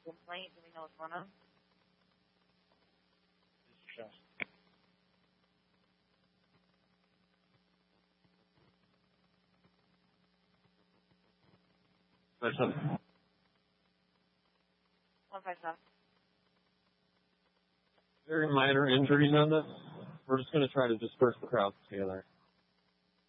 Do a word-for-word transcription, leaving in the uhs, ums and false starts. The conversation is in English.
complaint. Do we know what's going on? Chest. Five seven. One five seven. Very minor injuries on this. We're just going to try to disperse the crowd together.